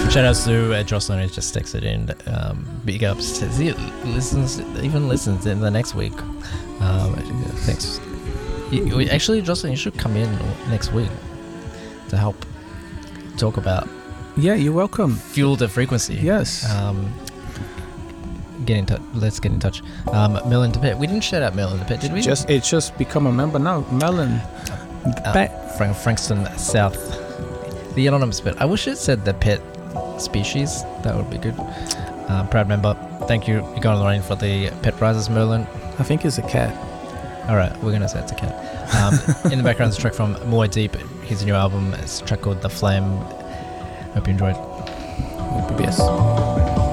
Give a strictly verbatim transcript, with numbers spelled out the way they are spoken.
Shout out to uh, Jocelyn, who just texted in. Um, big ups. Says he listens, even listens in the next week. Um, thanks. You, actually, Jocelyn, you should come in next week to help talk about. Yeah, you're welcome. Fuel the frequency. Yes. Um, get in touch. Let's get in touch. Um, Melon to Pet. We didn't shout out Melon to Pet, did we? Just it's just become a member now. Melon. Uh, Pet. Frank, Frankston South. The anonymous pet. I wish it said the pet species. That would be good. Um, proud member. Thank you, Egon Lorraine, for the pet prizes, Merlin. I think it's a cat. All right, we're gonna say it's a cat. Um, in the background is a track from More Deep. His new album. It's a track called The Flame. Hope you enjoyed. Yes.